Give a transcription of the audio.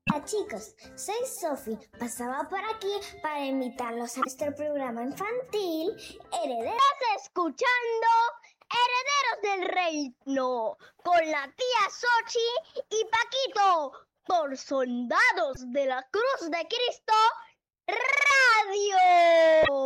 Hola chicos, soy Sofi. Pasaba por aquí para invitarlos a nuestro programa infantil Herederos. Estás escuchando Herederos del Reino con la tía Xochi y Paquito por Soldados de la Cruz de Cristo Radio.